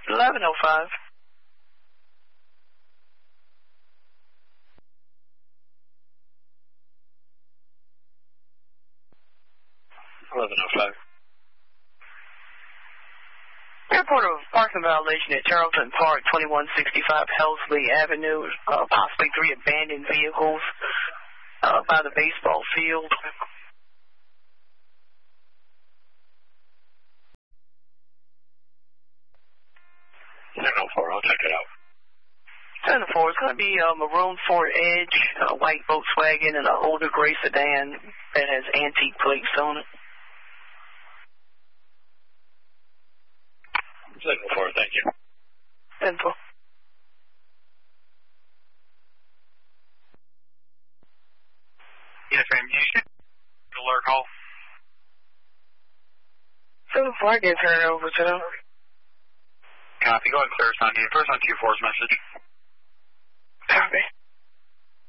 1105. Report of parking violation at Charlton Park, 2165 Helsley Avenue. Possibly 3 abandoned vehicles by the baseball field. 10-4, I'll check it out. 10-4, it's going to be a maroon Ford Edge, a white Volkswagen, and an older gray sedan that has antique plates on it. 10-4, thank you. 10-4. Yes, ma'am. You should alert call. 7-4, I can turn it over to them. Copy. Go ahead and clear us on here. First on 2-4's message.